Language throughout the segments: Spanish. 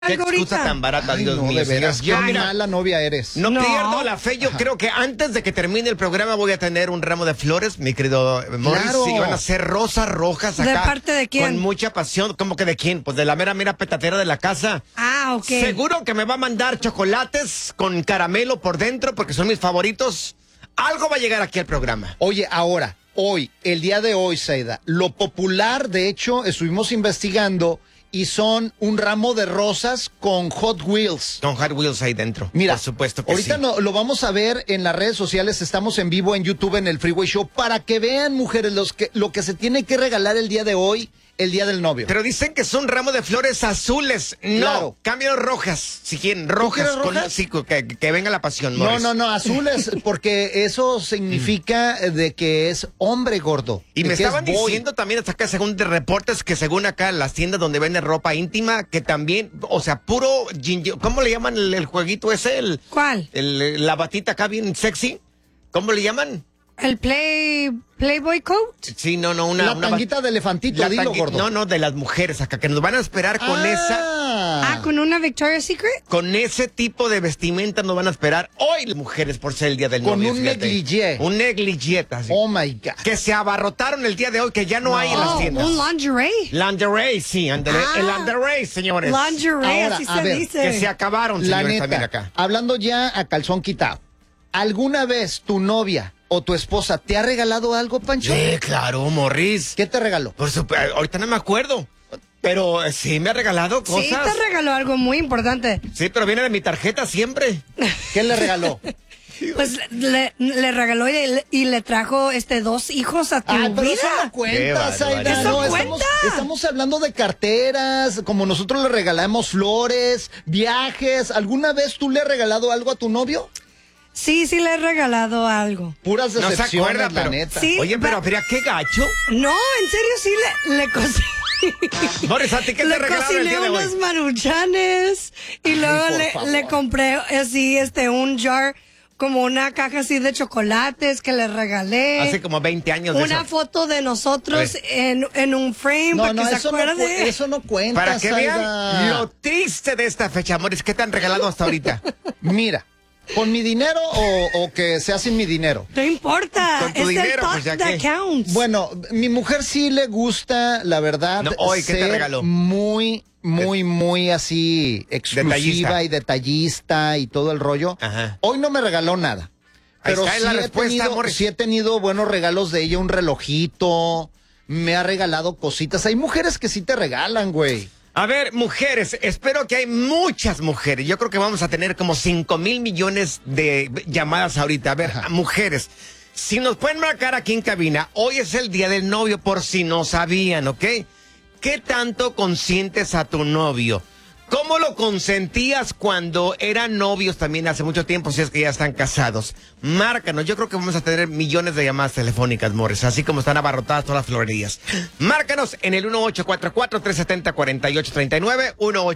Qué excusa tan barata, Dios no, mío. de veras, Yo, qué mira, mala novia eres. no pierdo la fe. Yo creo que antes de que termine el programa voy a tener un ramo de flores, mi querido Morris. Claro. Sí, van a ser rosas rojas acá. ¿De parte de quién? Con mucha pasión. ¿Cómo que de quién? Pues de la mera petatera de la casa. Ah, ok. Seguro que me va a mandar chocolates con caramelo por dentro porque son mis favoritos. Algo va a llegar aquí al programa. Oye, ahora, hoy, el día de hoy, Saida, lo popular, de hecho, estuvimos investigando y son un ramo de rosas con Hot Wheels. Con Hot Wheels ahí dentro. Mira, por supuesto que ahorita sí. no, lo vamos a ver en las redes sociales, estamos en vivo en YouTube en el Freeway Show para que vean, mujeres, lo que se tiene que regalar el día de hoy, el día del novio. Pero dicen que son ramos de flores azules. No, Claro. cámbialo rojas. Si quieren, rojas. quieres rojas? Sí, que venga la pasión, No, Morris. no, azules, porque eso significa de que es hombre gordo. Y me de que estaban es boy. diciendo también hasta acá, según de reportes, que según acá las tiendas donde venden ropa íntima, que también, o sea, puro ¿cómo le llaman el jueguito ese? ¿Cuál? La batita acá bien sexy. ¿Cómo le llaman? ¿El Playboy Coat? Sí, no, La tanguita de elefantito, dilo, gordo. No, de las mujeres acá, que nos van a esperar con esa... ¿con una Victoria's Secret? Con ese tipo de vestimenta nos van a esperar hoy las mujeres por ser el día del Con novio. un fíjate. negligé. Un negligé, así. Oh my God. Que se abarrotaron el día de hoy, que ya no hay en las tiendas. un lingerie. Lingerie, sí, ándale. El lingerie, señores. Lingerie, Ahora, así a se ver, dice. Que se acabaron, La señores, también neta, acá. hablando ya a calzón quitado, ¿alguna vez tu novia o tu esposa te ha regalado algo, Pancho? Sí, claro, Morris. ¿Qué te regaló? Por supuesto, ahorita no me acuerdo. Pero sí me ha regalado cosas. Sí, te regaló algo muy importante. Sí, pero viene de mi tarjeta siempre. ¿Qué le regaló? Pues le regaló y le trajo 2 hijos a tu Pero vida. eso no cuenta, Qué Zaida. barbaridad. No, ¿Eso cuenta? estamos hablando de carteras, como nosotros le regalamos flores, viajes. ¿Alguna vez tú le has regalado algo a tu novio? Sí, le he regalado algo. Puras No se decepciones, acuerda, la pero... neta. Sí. Oye, pero mira qué gacho. No, en serio, sí le cociné. Morris, ¿a ti qué te Le regalaron el cociné día de hoy? unos maruchanes y luego por le favor. compré así un jar, como una caja así de chocolates que le regalé. Hace como 20 años de Una eso. foto de nosotros A ver. en un frame No, para no, que se eso no, acuerde. eso no cuenta, Para que vean Zaida. lo triste de esta fecha, Morris. ¿Qué te han regalado hasta ahorita? Mira, ¿con mi dinero o que sea sin mi dinero? No importa. Con tu es dinero, el thought pues, ya that que- counts. Bueno, mi mujer sí le gusta, la verdad, No, hoy, ¿qué te ser regaló? muy así exclusiva Detallista. y detallista y todo el rollo. Ajá. Hoy no me regaló nada. Ahí Pero está sí la he, respuesta, tenido, Morris. sí he tenido buenos regalos de ella, un relojito, me ha regalado cositas. Hay mujeres que sí te regalan, güey. A ver, mujeres, espero que hay muchas mujeres. Yo creo que vamos a tener como 5,000 millones de llamadas ahorita. A ver, mujeres, si nos pueden marcar aquí en cabina, hoy es el día del novio por si no sabían, ¿ok? ¿Qué tanto consientes a tu novio? ¿Cómo lo consentías cuando eran novios también hace mucho tiempo, si es que ya están casados? Márcanos, yo creo que vamos a tener millones de llamadas telefónicas, Morris, así como están abarrotadas todas las florerías. Márcanos en el 1844-370-4839,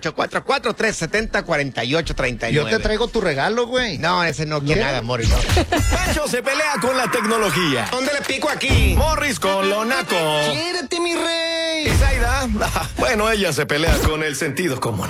1844-370-4839. Yo te traigo tu regalo, güey. No, ese no quiere ¿Qué? nada, Morris. No. Pancho se pelea con la tecnología. ¿Dónde le pico aquí? Morris con lo naco. ¡Quiérete, mi rey! ¿Y Zaida? Bueno, ella se pelea con el sentido común.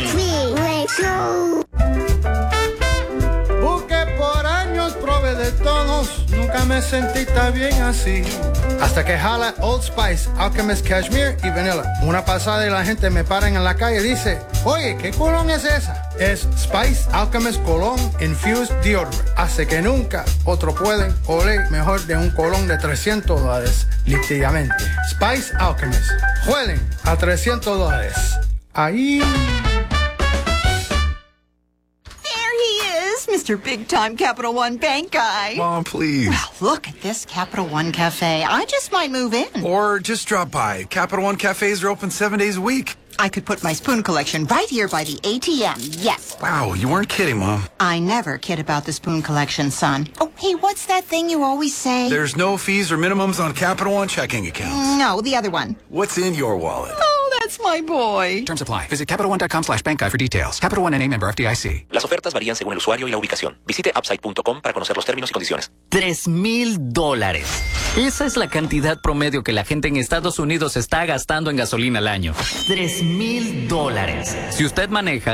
Busqué por años, probé de todos, nunca me sentí tan bien así. Hasta que jala Old Spice, Alchemist Cashmere y Vanilla. Una pasada y la gente me paran en la calle y dice, oye, ¿qué colón es esa? Es Spice Alchemist Cologne Infused Deodorant. Hace que nunca otro pueden oler mejor de un colón de $300, líquidamente. Spice Alchemist. Huelen a $300. Ahí... There he is, Mr. Big Time Capital One Bank guy. Mom, please. Wow, look at this Capital One Cafe. I just might move in. Or just drop by. Capital One cafes are open 7 days a week. I could put my spoon collection right here by the ATM. Yes. Wow, you weren't kidding, Mom. I never kid about the spoon collection, son. Oh, hey, what's that thing you always say? There's no fees or minimums on Capital One checking accounts. No, the other one. What's in your wallet? Oh, That's my boy. Terms apply. Visit CapitalOne.com/bank guide for details. Capital One N.A. member FDIC. Las ofertas varían según el usuario y la ubicación. Visite Upside.com para conocer los términos y condiciones. $3,000. Esa es la cantidad promedio que la gente en Estados Unidos está gastando en gasolina al año. $3,000. Si usted maneja,